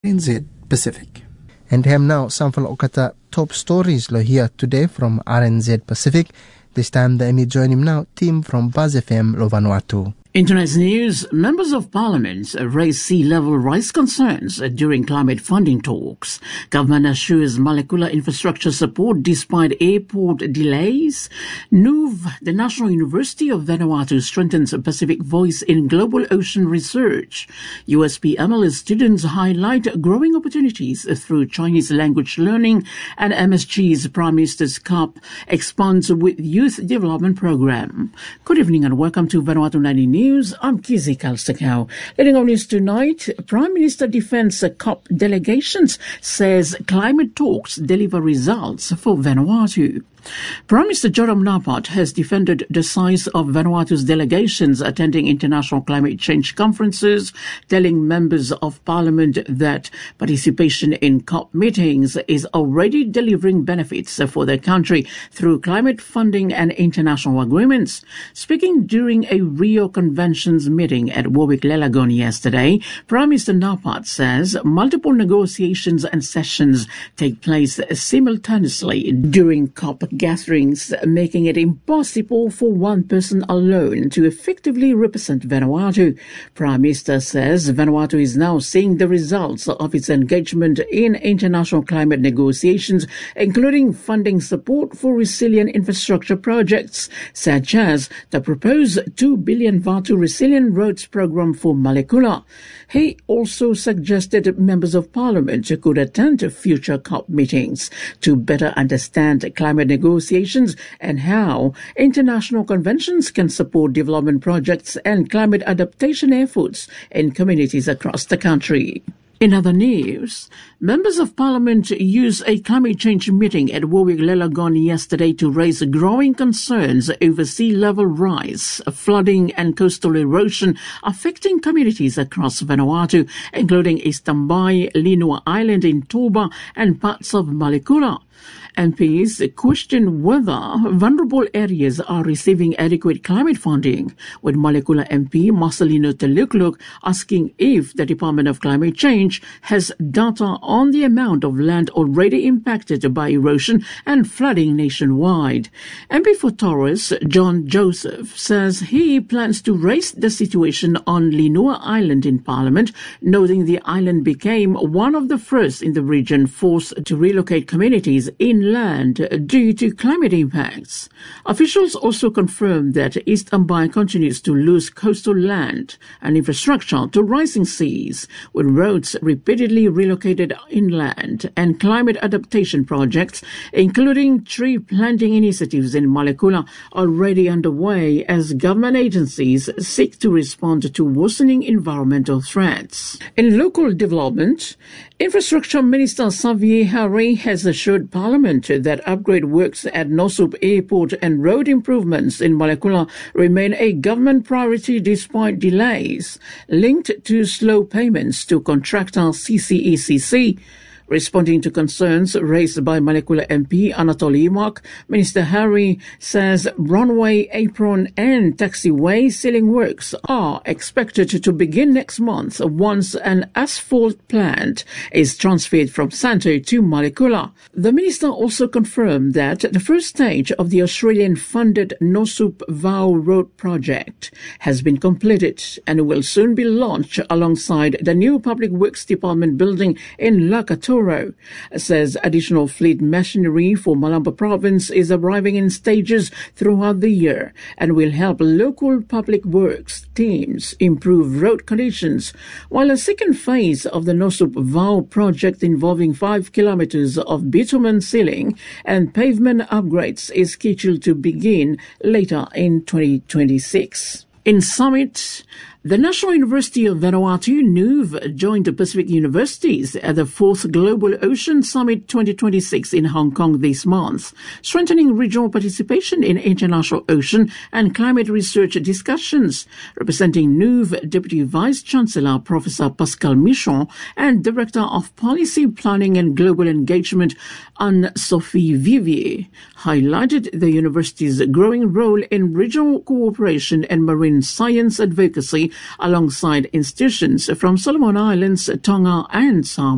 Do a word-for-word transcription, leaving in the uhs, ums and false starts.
R N Z Pacific. And hem now sample okata top stories lo here today from R N Z Pacific. This time the me join him now team from Buzz F M lo Vanuatu. Internet news. Members of Parliament raise sea level rise concerns during climate funding talks. Government assures molecular infrastructure support despite airport delays. N U V, the National University of Vanuatu, strengthens Pacific voice in global ocean research. U S P M L S students highlight growing opportunities through Chinese language learning, and M S G's Prime Minister's Cup expands with Youth Development Program. Good evening and welcome to Vanuatu ninety News. News. I'm Kizzy Kalstakau. Leading on news tonight, Prime Minister defends COP delegations, says climate talks deliver results for Vanuatu. Prime Minister Joram Napat has defended the size of Vanuatu's delegations attending international climate change conferences, telling members of Parliament that participation in COP meetings is already delivering benefits for their country through climate funding and international agreements. Speaking during a Rio Conventions meeting at Warwick-Lelagon yesterday, Prime Minister Napat says multiple negotiations and sessions take place simultaneously during COP gatherings, making it impossible for one person alone to effectively represent Vanuatu. Prime Minister says Vanuatu is now seeing the results of its engagement in international climate negotiations, including funding support for resilient infrastructure projects, such as the proposed two billion Vatu Resilient Roads program for Malekula. He also suggested members of Parliament could attend future COP meetings to better understand climate negotiations and how international conventions can support development projects and climate adaptation efforts in communities across the country. In other news, members of Parliament used a climate change meeting at Warwick-Lelagon yesterday to raise growing concerns over sea level rise, flooding and coastal erosion affecting communities across Vanuatu, including East Tambai, Linua Island in Toba and parts of Malekula. M Ps question whether vulnerable areas are receiving adequate climate funding, with Malekula M P Marcelino Telukluk asking if the Department of Climate Change has data on the amount of land already impacted by erosion and flooding nationwide. M P for Torres, John Joseph, says he plans to raise the situation on Linua Island in Parliament, noting the island became one of the first in the region forced to relocate communities inland due to climate impacts. Officials also confirmed that East Tambai continues to lose coastal land and infrastructure to rising seas, with roads repeatedly relocated inland and climate adaptation projects, including tree planting initiatives in Malekula, already underway as government agencies seek to respond to worsening environmental threats. In local development, Infrastructure Minister Xavier Harry has assured Parliament that upgrade works at Nosup Airport and road improvements in Malekula remain a government priority despite delays linked to slow payments to contractor C C E C C. Responding to concerns raised by Malekula M P Anatoly Imak, Minister Harry says runway, apron and taxiway sealing works are expected to begin next month once an asphalt plant is transferred from Santo to Malekula. The minister also confirmed that the first stage of the Australian-funded Nosup Vau Road project has been completed and will soon be launched alongside the new Public Works Department building in Lakatoro. Says additional fleet machinery for Malamba province is arriving in stages throughout the year and will help local public works teams improve road conditions, while a second phase of the Nosup Vau project involving five kilometers of bitumen sealing and pavement upgrades is scheduled to begin later in twenty twenty-six. In Summit, the National University of Vanuatu, N U V, joined the Pacific Universities at the fourth Global Ocean Summit twenty twenty-six in Hong Kong this month, strengthening regional participation in international ocean and climate research discussions. Representing N U V, Deputy Vice-Chancellor Professor Pascal Michon and Director of Policy Planning and Global Engagement, Anne-Sophie Vivier, highlighted the university's growing role in regional cooperation and marine science advocacy alongside institutions from Solomon Islands, Tonga and Samoa.